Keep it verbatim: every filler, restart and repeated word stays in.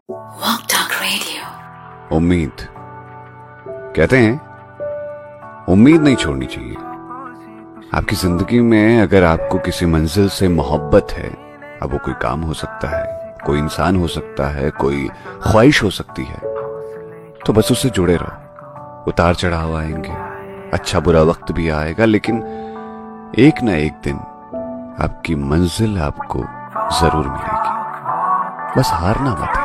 Walk Talk Radio। उम्मीद कहते हैं उम्मीद नहीं छोड़नी चाहिए। आपकी जिंदगी में अगर आपको किसी मंजिल से मोहब्बत है, अब वो कोई काम हो सकता है, कोई इंसान हो सकता है, कोई ख्वाहिश हो सकती है, तो बस उससे जुड़े रहो। उतार चढ़ाव आएंगे, अच्छा बुरा वक्त भी आएगा, लेकिन एक ना एक दिन आपकी मंजिल आपको जरूर मिलेगी। बस हारना मत।